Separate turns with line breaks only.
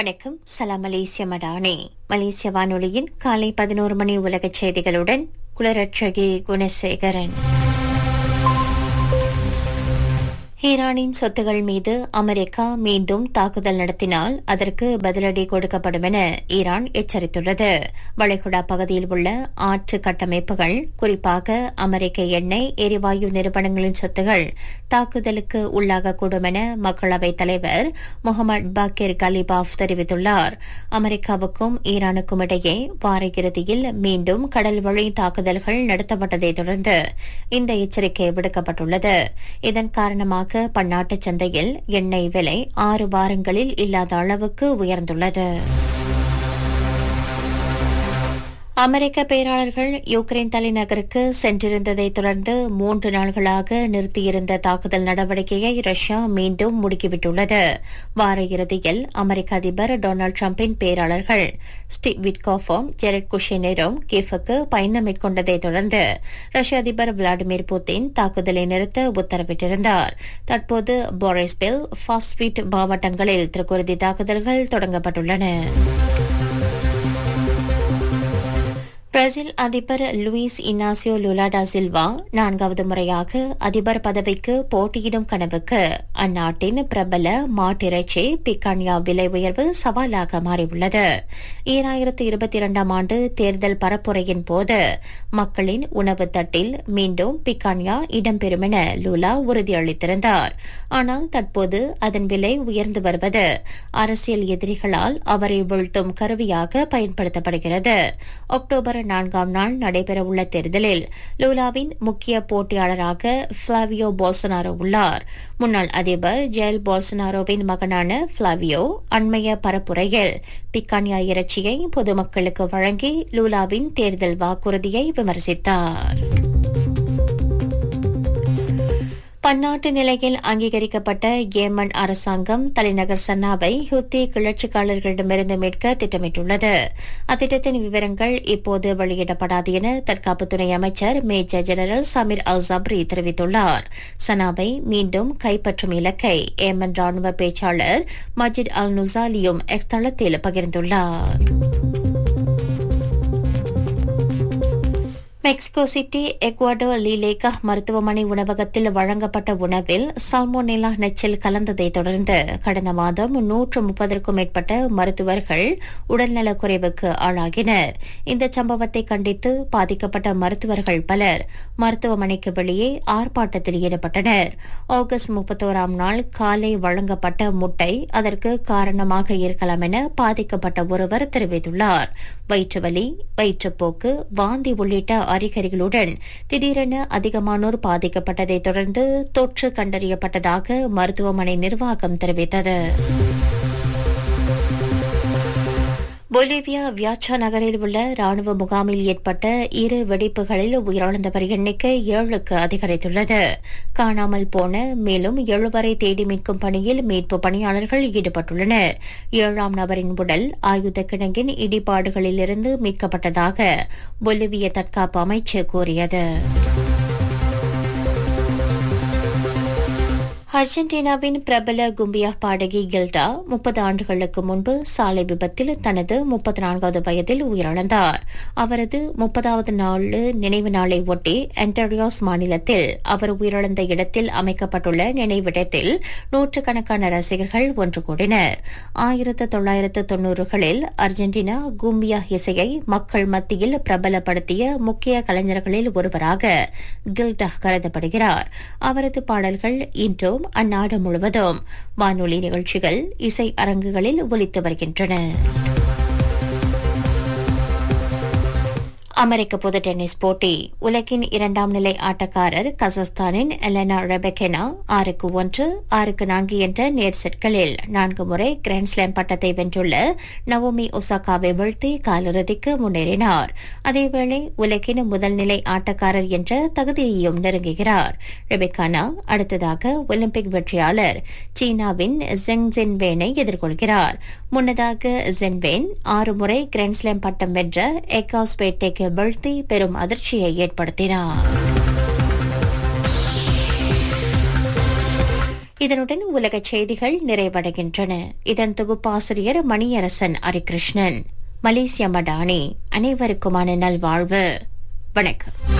வணக்கம். சலாம் மலேசிய மடானே. மலேசிய வானொலியின் காலை 11 மணி உலகச் செய்திகளுடன் குலரட்சகி குணசேகரன். ஈரானின் சொத்துகள் மீது அமெரிக்கா மீண்டும் தாக்குதல் நடத்தினால் அதற்கு பதிலடி கொடுக்கப்படும் என ஈரான் எச்சரித்துள்ளது. வளைகுடா பகுதியில் உள்ள ஆற்று கட்டமைப்புகள், குறிப்பாக அமெரிக்க எண்ணெய் எரிவாயு நிறுவனங்களின் சொத்துகள் தாக்குதலுக்கு உள்ளாகக்கூடும் என மக்களவைத் தலைவர் முகமது பாக்கிர் கலிபாஃப் தெரிவித்துள்ளார். அமெரிக்காவுக்கும் ஈரானுக்கும் இடையே வார இறுதியில் மீண்டும் கடல் வழி தாக்குதல்கள் நடத்தப்பட்டதை தொடர்ந்து இந்த எச்சரிக்கை விடுக்கப்பட்டுள்ளது. இதன் காரணமாக பன்னாட்டு சந்தையில் எண்ணெய் விலை 6 வாரங்களில் இல்லாத அளவுக்கு உயர்ந்துள்ளது. அமெரிக்க பேராளர்கள் யுக்ரைன் தலைநகருக்கு சென்றிருந்ததை தொடர்ந்து 3 நாள்களாக நிறுத்தியிருந்த தாக்குதல் நடவடிக்கையை ரஷ்யா மீண்டும் முடுக்கிவிட்டுள்ளது. வார இறுதியில் அமெரிக்க அதிபர் டொனால்டு டிரம்பின் பேராளர்கள் ஸ்டீவ் விட்காஃபும் ஜெரட் குஷனரும் கீவுக்கு பயணம் மேற்கொண்டதை தொடர்ந்து ரஷ்ய அதிபர் விளாடிமிர் புட்டின் தாக்குதலை நிறுத்த உத்தரவிட்டிருந்தார். தற்போது போரிஸ்பில், பாஸ்வீட் மாவட்டங்களில் திருக்குருதி தாக்குதல்கள் தொடங்கப்பட்டுள்ளன. பிரேசில் அதிபர் Luiz Inacio Lula da Silva 4வது முறையாக அதிபர் பதவிக்கு போட்டியிடும் கனவுக்கு அந்நாட்டின் பிரபல மாட்டிறைச்சி பிக்கான்யா விலை உயர்வு சவாலாக மாறியுள்ளது. 2022ஆம் ஆண்டு தேர்தல் பரப்புரையின் போது மக்களின் உணவு தட்டில் மீண்டும் பிக்கான்யா இடம்பெறும் என லுலா உறுதியளித்திருந்தார். ஆனால் தற்போது அதன் விலை உயர்ந்து வருவது அரசியல் எதிரிகளால் அவரை வீழ்த்தும் கருவியாக பயன்படுத்தப்படுகிறது. அக்டோபர் 4ஆம் நாள் நடைபெறவுள்ள தேர்தலில் லூலாவின் முக்கிய போட்டியாளராக ஃபிளாவியோ போல்சனாரோ உள்ளார். முன்னாள் அதிபர் ஜெயல் போல்சனாரோவின் மகனான ஃபிளாவியோ அண்மைய பரப்புரையில் பிக்கான்யா இறைச்சியை பொதுமக்களுக்கு வழங்கி லூலாவின் தேர்தல் வாக்குறுதியை விமர்சித்தார். பன்னாட்டு நிலையில் அங்கீகரிக்கப்பட்ட ஏமன் அரசாங்கம் தலைநகர் சன்னாவை ஹூத்தி கிளர்ச்சிக்காரர்களிடமிருந்து மீட்க திட்டமிட்டுள்ளது. அத்திட்டத்தின் விவரங்கள் இப்போது வெளியிடப்படாது என தற்காப்புத்துறை அமைச்சர் மேஜர் ஜெனரல் சமீர் அல் ஜப்ரி தெரிவித்துள்ளார். சனாவை மீண்டும் கைப்பற்றும் இலக்கை ஏமன் ராணுவ பேச்சாளர் மஜித் அல் நுசாலியும் எக்ஸ் தளத்தில் பகிர்ந்துள்ளார். மெக்சிகோ சிட்டி எக்வாடோ லீலேகா மருத்துவமனை உணவகத்தில் வழங்கப்பட்ட உணவில் சால்மோனெல்லா நெச்சில் கலந்ததை தொடர்ந்து கடந்த மாதம் 130க்கும் மேற்பட்ட மருத்துவர்கள் உடல்நலக்குறைவுக்கு ஆளாகினர். இந்த சம்பவத்தை கண்டித்து பாதிக்கப்பட்ட மருத்துவர்கள் பலர் மருத்துவமனைக்கு வெளியே ஆர்ப்பாட்டத்தில் ஈடுபட்டனர். ஆகஸ்ட் 31ஆம் நாள் காலை வழங்கப்பட்ட முட்டை அதற்கு காரணமாக இருக்கலாம் என பாதிக்கப்பட்ட ஒருவர் தெரிவித்துள்ளார். வயிற்றுவலி, வயிற்றுப்போக்கு, வாந்தி உள்ளிட்ட அறிகுறிகளுடன் திடீரென அதிகமானோர் பாதிக்கப்பட்டதை தொடர்ந்து தொற்று கண்டறியப்பட்டதாக மருத்துவமனை நிர்வாகம் தெரிவித்தது. பொலிவியா வியாச்சா நகரில் உள்ள ராணுவ முகாமில் ஏற்பட்ட 2 வெடிப்புகளில் உயிரிழந்தவர் எண்ணிக்கை 7க்கு அதிகரித்துள்ளது. காணாமல் போன மேலும் 7 வரை தேடி மீட்கும் பணியில் மீட்பு பணியாளர்கள் ஈடுபட்டுள்ளனர். 7ஆம் நபரின் உடல் ஆயுத கிடங்கின் இடிபாடுகளிலிருந்து மீட்கப்பட்டதாக பொலிவிய தற்காப்பு அமைச்சு கூறியது. அர்ஜென்டினாவின் பிரபல கும்பியா பாடகி கில்டா 30 ஆண்டுகளுக்கு முன்பு சாலை விபத்தில் தனது 34வது வயதில் உயிரிழந்தார். அவரது 30வது நாள் நினைவு நாளை ஒட்டி ஆன்டாரியோஸ் மாநிலத்தில் அவர் உயிரிழந்த இடத்தில் அமைக்கப்பட்டுள்ள நினைவிடத்தில் நூற்றுக்கணக்கான ரசிகர்கள் ஒன்று கூடினர். 1990களில் அர்ஜென்டினா கும்பியா இசையை மக்கள் மத்தியில் பிரபலப்படுத்திய முக்கிய கலைஞர்களில் ஒருவராக கில்டா கருதப்படுகிறார். அவரது பாடல்கள் இன்றும் அந்நாடு முழுவதும் வானொலி நிகழ்ச்சிகள், இசை அரங்குகளில் ஒலித்து வருகின்றன. அமெரிக்க பொது டென்னிஸ் போட்டி. உலகின் 2ஆம் நிலை ஆட்டக்காரர் கசஸ்தானின் எலெனா ரெபெக்கெனா 6-1, 6-4 என்ற நேர் செட்களில் 4 முறை கிராண்ட்ஸ்லாம் பட்டத்தை வென்றுள்ள நவோமி ஒசாகாவை வீழ்த்தி காலிறுதிக்கு முன்னேறினார். அதேவேளை உலகின் முதல் நிலை ஆட்டக்காரர் என்ற தகுதியையும் நெருங்குகிறார். ரெபெக்கானா அடுத்ததாக ஒலிம்பிக் வெற்றியாளர் சீனாவின் ஜெங் ஜென்வேனை எதிர்கொள்கிறார். முன்னதாக ஜென்வேன் 6 முறை கிராண்ட்ஸ்லாம் பட்டம் வென்ற எகா ஸ்வேட்டேக் வீழ்த்தி பெரும் அதிர்ச்சியை ஏற்படுத்தினார். இதனுடன் உலகச் செய்திகள் நிறைவடைகின்றன. இதன் தொகுப்பாசிரியர் மணியரசன் ஹரிகிருஷ்ணன். மலேசிய மடானி. அனைவருக்குமான நல்வாழ்வு. வணக்கம்.